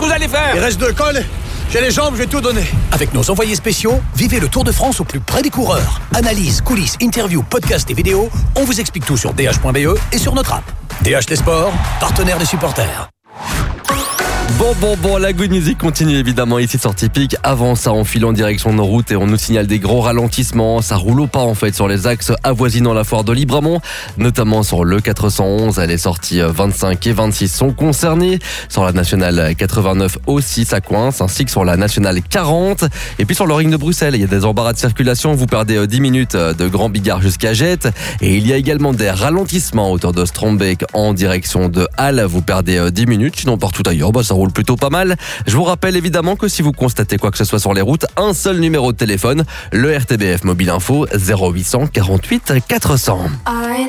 que vous allez faire? Il reste 2 cols. J'ai les jambes, je vais tout donner. Avec nos envoyés spéciaux, vivez le Tour de France au plus près des coureurs. Analyse, coulisses, interviews, podcasts et vidéos, on vous explique tout sur dh.be et sur notre app. DH Les Sports, partenaire des supporters. Bon, la good music continue évidemment ici sur Typique. Avant ça, on file en direction de nos routes et on nous signale des gros ralentissements. Ça roule au pas en fait sur les axes avoisinant la foire de Libramont, notamment sur le 411. Les sorties 25 et 26 sont concernées. Sur la nationale 89 aussi, ça coince, ainsi que sur la nationale 40. Et puis sur le ring de Bruxelles, il y a des embarras de circulation. Vous perdez 10 minutes de Grand Bigard jusqu'à Jette. Et il y a également des ralentissements à hauteur de Strombeek en direction de Halle. Vous perdez 10 minutes. Sinon, partout ailleurs, ça roule plutôt pas mal. Je vous rappelle évidemment que si vous constatez quoi que ce soit sur les routes, un seul numéro de téléphone, le RTBF Mobile Info 0800 48 400.